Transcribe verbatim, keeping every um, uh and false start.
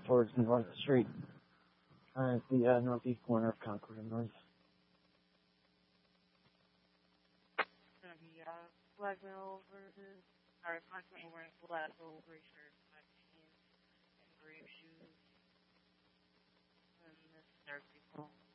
towards North Street, uh, at the uh, northeast corner of Concord and North. It's gonna be uh, black male versus, or black man wearing black little gray shirt, black jeans, and gray shoes, and this is their people.